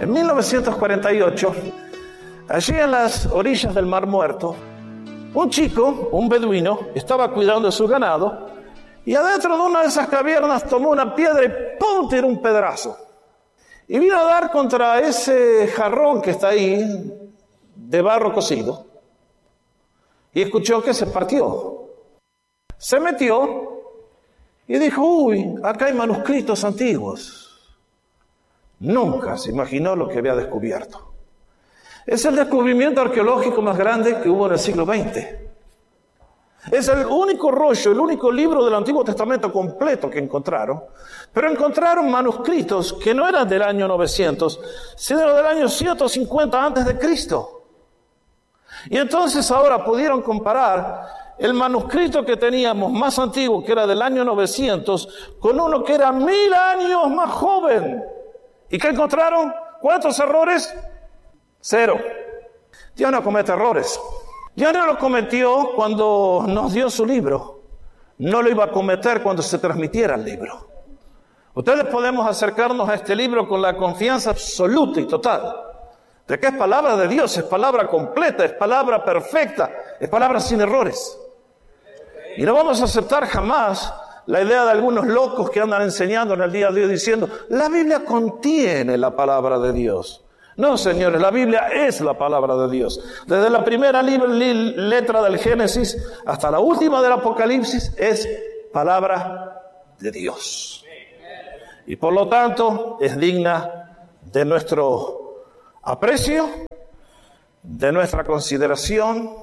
En 1948, allí en las orillas del Mar Muerto, un chico, un beduino, estaba cuidando de su ganado y adentro de una de esas cavernas tomó una piedra y ¡pum!, tiró un pedrazo. Y vino a dar contra ese jarrón que está ahí, de barro cocido, y escuchó que se partió. Se metió y dijo: uy, acá hay manuscritos antiguos. Nunca se imaginó lo que había descubierto. Es el descubrimiento arqueológico más grande que hubo en el siglo XX. Es el único rollo, el único libro del Antiguo Testamento completo que encontraron, pero encontraron manuscritos que no eran del año 900, sino del año 150 antes de Cristo. Y entonces ahora pudieron comparar el manuscrito que teníamos más antiguo, que era del año 900, con uno que era 1000 años más joven. ¿Y qué encontraron? ¿Cuántos errores? 0. Dios no comete errores. Dios no lo cometió cuando nos dio su libro. No lo iba a cometer cuando se transmitiera el libro. Ustedes podemos acercarnos a este libro con la confianza absoluta y total de que es palabra de Dios, es palabra completa, es palabra perfecta, es palabra sin errores. Y no vamos a aceptar jamás la idea de algunos locos que andan enseñando en el día de hoy diciendo: la Biblia contiene la palabra de Dios. No, señores, la Biblia es la palabra de Dios. Desde la primera letra del Génesis hasta la última del Apocalipsis es palabra de Dios. Y por lo tanto es digna de nuestro aprecio, de nuestra consideración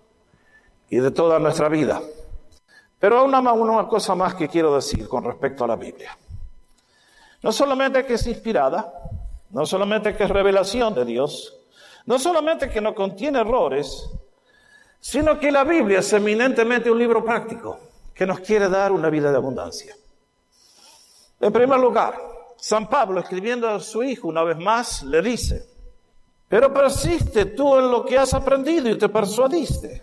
y de toda nuestra vida. Pero una cosa más que quiero decir con respecto a la Biblia. No solamente que es inspirada, no solamente que es revelación de Dios, no solamente que no contiene errores, sino que la Biblia es eminentemente un libro práctico que nos quiere dar una vida de abundancia. En primer lugar, San Pablo, escribiendo a su hijo una vez más, le dice: pero persiste tú en lo que has aprendido y te persuadiste,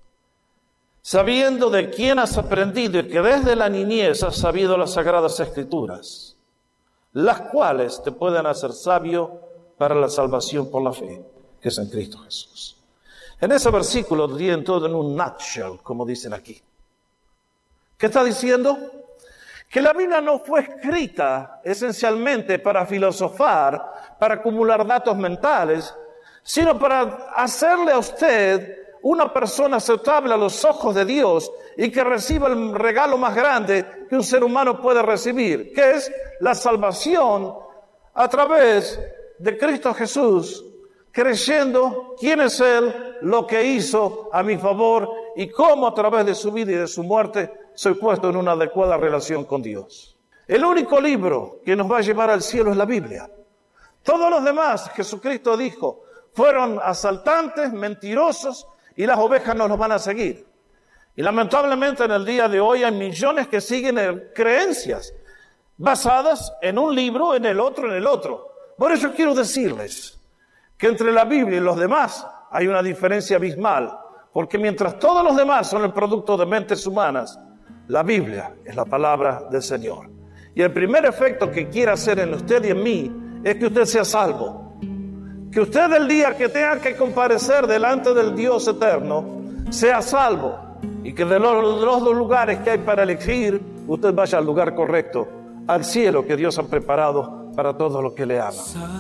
sabiendo de quién has aprendido y que desde la niñez has sabido las Sagradas Escrituras, las cuales te pueden hacer sabio para la salvación por la fe, que es en Cristo Jesús. En ese versículo tienen todo en un nutshell, como dicen aquí. ¿Qué está diciendo? Que la Biblia no fue escrita esencialmente para filosofar, para acumular datos mentales, sino para hacerle a usted una persona aceptable a los ojos de Dios y que reciba el regalo más grande que un ser humano puede recibir, que es la salvación a través de Cristo Jesús, creyendo quién es Él, lo que hizo a mi favor y cómo a través de su vida y de su muerte soy puesto en una adecuada relación con Dios. El único libro que nos va a llevar al cielo es la Biblia. Todos los demás, Jesucristo dijo, fueron asaltantes, mentirosos, y las ovejas no los van a seguir. Y lamentablemente en el día de hoy hay millones que siguen creencias basadas en un libro, en el otro. Por eso quiero decirles que entre la Biblia y los demás hay una diferencia abismal, porque mientras todos los demás son el producto de mentes humanas, la Biblia es la palabra del Señor. Y el primer efecto que quiere hacer en usted y en mí es que usted sea salvo. Que usted el día que tenga que comparecer delante del Dios eterno sea salvo. Y que de los dos lugares que hay para elegir, usted vaya al lugar correcto, al cielo que Dios ha preparado para todos los que le aman.